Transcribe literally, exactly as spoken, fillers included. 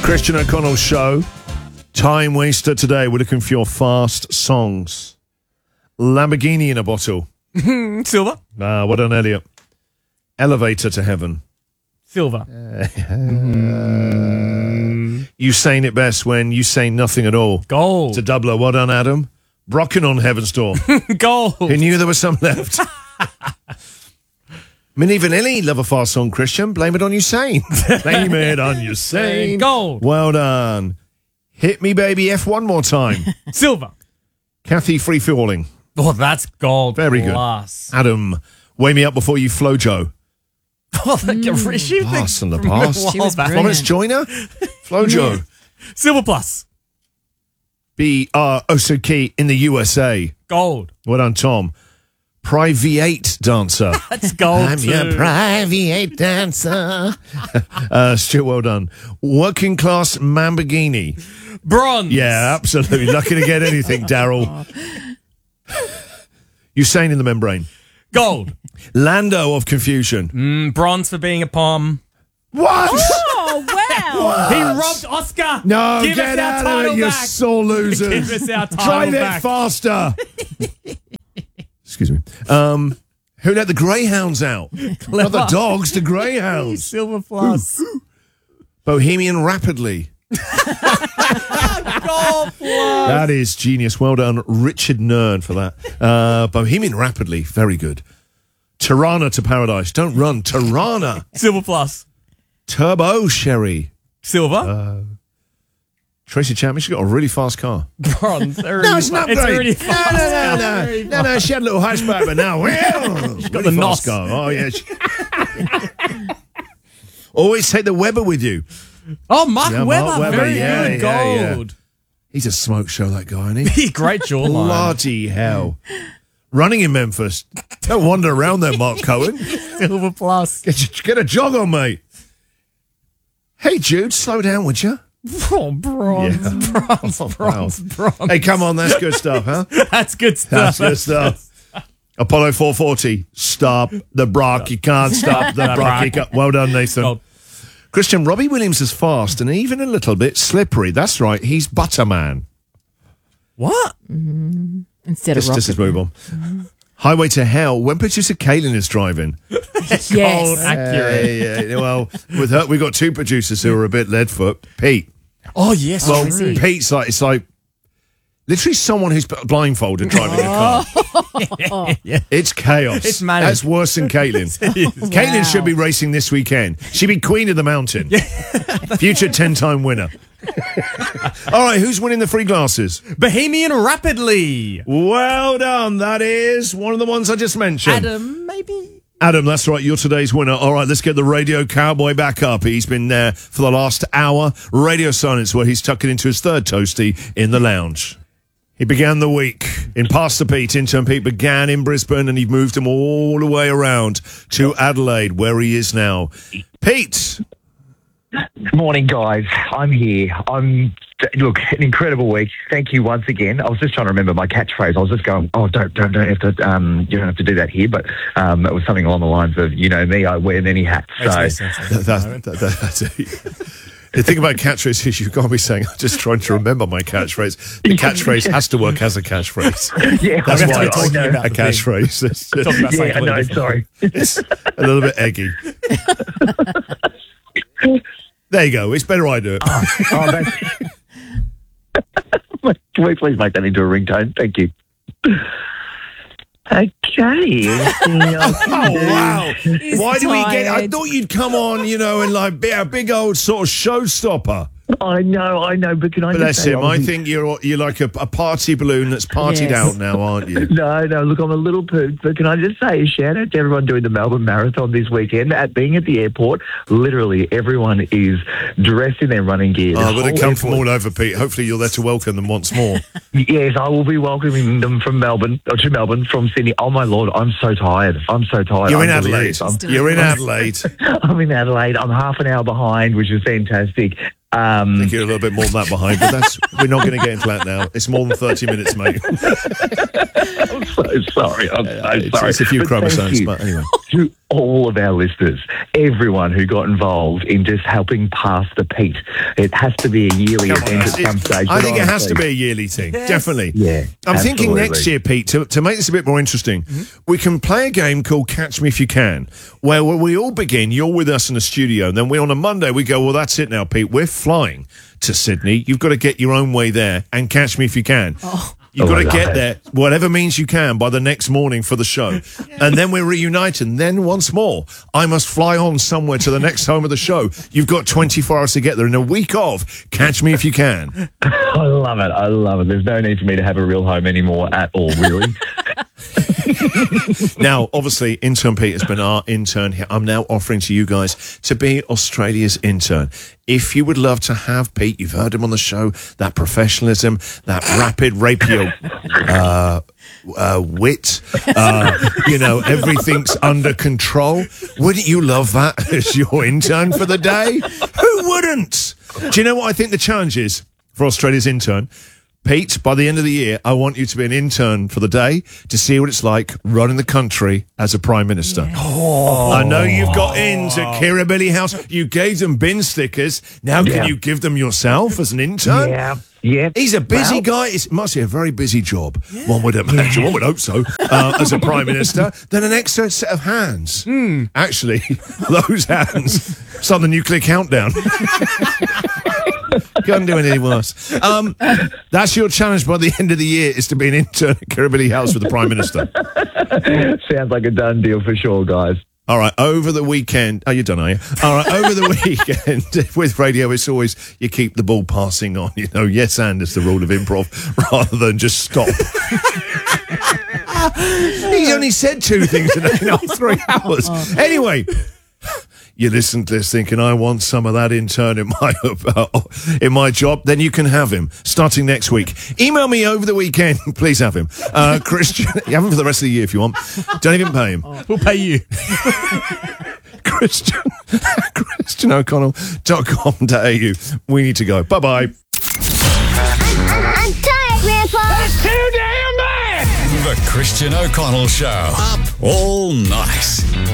Christian O'Connell Show. Time waster today. We're looking for your fast songs. Lamborghini in a bottle. Silver. Ah, uh, well done, Elliot. Elevator to heaven. Silver. Uh, mm. You saying it best when you say nothing at all. Gold. It's a doubler. Well done, Adam. Brocken on Heaven's Door. Gold. Who knew there was some left? Minnie Vanilli, love a fast song, Christian. Blame it on Usain. Blame it on Usain. Gold. Well done. Hit me, baby, F one more time. Silver. Kathy, Free Falling. Oh, that's gold. Very plus. good. Adam, Wake Me Up Before You Flow, Joe. Oh, mm. she Pass in the past. She was Florence Joyner. Flow, Joe. Silver plus. B R Osaki in the U S A. Gold. Well done, Tom. Private Dancer. That's gold. I'm too. your private dancer. uh, Stuart, well done. Working Class Lamborghini. Bronze. Yeah, absolutely. Lucky to get anything, Daryl. Usain in the Membrane. Gold. Lando of Confusion. Mm, bronze for being a pom. What? Oh, wow. What? He robbed Oscar. No, Give get us our out title of it, you back. sore losers. Give us our title Drive back. it faster. Excuse me. Um, who let the greyhounds out? Not the dogs, the greyhounds. Silver plus. Bohemian Rapidly. Gold plus. That is genius. Well done, Richard Nern, for that. Uh, Bohemian Rapidly, very good. Tirana to Paradise. Don't run. Tirana. Silver plus. Turbo Sherry. Silver. Uh, Tracy Chapman, she's got a really fast car. Bronze. No, it's not It's great. really No, fast. no, no, no. No, no, she had a little hatchback, but now, well, she's got the a nos. fast car. Oh, yeah. She... Always take the Weber with you. Oh, Mark Yeah, Webber. Mark Webber, Very yeah, good. yeah, Gold. He's a smoke show, that guy, isn't he? Great jawline. Bloody hell. Running in Memphis. Don't wander around there, Mark Cohen. Silver plus. Get, get a jog on, mate. Hey, Jude, slow down, would you? Oh, bronze. Yeah. Bronze. Oh, Bronze. wow. Bronze. Hey, come on, that's good stuff, huh? That's good stuff. That's good stuff. Apollo four forty. Stop the Brock. You can't stop the Brock. You can't. Well done, Nathan. Gold. Christian, Robbie Williams is fast and even a little bit slippery. That's right. He's Butterman. What? Mm-hmm. Instead Just, of just rocket. let's move on. Mm-hmm. Highway to Hell. When producer Kaylin is driving. Yes. Gold. Accurate. Yeah, yeah. Well, with her, we've got two producers who are a bit leadfoot. Pete. Oh, yes. Well, true. Pete's like, it's like literally someone who's blindfolded driving a car. Yeah. It's chaos. It's manic. That's worse than Caitlin. Caitlin Wow. should be racing this weekend. She'd be queen of the mountain. Future ten-time winner. All right, who's winning the free glasses? Bohemian Rapidly. Well done. That is one of the ones I just mentioned. Adam, maybe? Adam, that's right. You're today's winner. All right, let's get the radio cowboy back up. He's been there for the last hour. Radio silence where he's tucking into his third toasty in the lounge. He began the week in Pastor Pete. Intern Pete began in Brisbane and he moved him all the way around to Adelaide, where he is now. Pete. Morning, guys. I'm here. I'm look an incredible week. Thank you once again. I was just trying to remember my catchphrase. I was just going, oh, don't don't don't have to um, you don't have to do that here. But um, it was something along the lines of, you know me, I wear many hats. So That, that, that, that's it. The thing about catchphrases is you can't be saying, I'm just trying to remember my catchphrase. The catchphrase has to work as a catchphrase. yeah, That's I why know, it's I know. a catchphrase. It's, Talking about Yeah, something I know. different. Sorry. it's a little bit eggy. There you go. It's better I do it. Oh, that's... Can we please make that into a ringtone? Thank you. Okay. Oh, wow. Why do we get... I tired. thought you'd come on, you know, and like be a big old sort of showstopper. I know, I know, but can I Bless just say him. I I was- think you're you're like a, a party balloon that's partied Yes. out now, aren't you? No, no, look, I'm a little pooped, but can I just say a shout out to everyone doing the Melbourne Marathon this weekend? At being at the airport, literally everyone is dressed in their running gear. The Oh, but they whole come from airport- all over, Pete. Hopefully you're there to welcome them once more. Yes, I will be welcoming them from Melbourne, or to Melbourne from Sydney. Oh, my Lord, I'm so tired. I'm so tired. You're I'm in Adelaide. delirious. I'm, You're in Adelaide. I'm in Adelaide. I'm half an hour behind, which is fantastic. Um, I think you're a little bit more than that behind, but that's we're not going to get into that now. It's more than thirty minutes, mate. I'm so sorry. I'm so It's, sorry. it's a few But thank chromosomes, you. but anyway. To, all of our listeners, everyone who got involved in just helping pass the Pete. It has to be a yearly Come on, event at it's- some stage. I but think it has to honestly- be a yearly thing. Definitely. Yeah, I'm thinking absolutely. next year, Pete, to, to make this a bit more interesting, Mm-hmm. we can play a game called Catch Me If You Can, where, where we all begin, you're with us in the studio, and then we on a Monday, we go, well, that's it now, Pete. We're flying to Sydney. You've got to get your own way there and catch me if you can. You've Oh, got I to love get it. there, whatever means you can, by the next morning for the show. And then we're reunited. And then once more, I must fly on somewhere to the next home of the show. You've got twenty-four hours to get there in a week of Catch Me If You Can. I love it. I love it. There's no need for me to have a real home anymore at all, really. Now, obviously, intern Pete has been our intern here. I'm now offering to you guys to be Australia's intern. If you would love to have Pete, you've heard him on the show, that professionalism, that rapid rapier uh, uh, wit, uh, you know, everything's under control. Wouldn't you love that as your intern for the day? Who wouldn't? Do you know what I think the challenge is for Australia's intern? Pete, by the end of the year, I want you to be an intern for the day to see what it's like running the country as a Prime Minister. Oh. I know you've got into Kirribilli House. You gave them bin stickers. Now can Yeah. you give them yourself as an intern? yeah, yeah. He's a busy Well, guy. It must be a very busy job. One would imagine, one would hope so, uh, as a Prime Minister. Then an extra set of hands. Hmm. Actually, those hands start the nuclear countdown. Can't do anything worse. Um, that's your challenge by the end of the year, is to be an intern at Kirribilli House with the Prime Minister. Sounds like a done deal for sure, guys. All right, over the weekend. Oh, you're done, are you? All right, over the weekend with radio, it's always you keep the ball passing on. You know, yes, and it's the rule of improv, rather than just stop. He's only said two things in a- in three hours. Anyway. You listen to this thinking, I want some of that intern in my uh, in my job, then you can have him starting next week. Email me over the weekend. Please have him. Uh, Christian, you have him for the rest of the year if you want. Don't even pay him. We'll pay you. Christian, Christian O'Connell dot com dot a u. We need to go. Bye-bye. I'm tired, Grandpa. That's too damn bad. The Christian O'Connell Show. Up all night.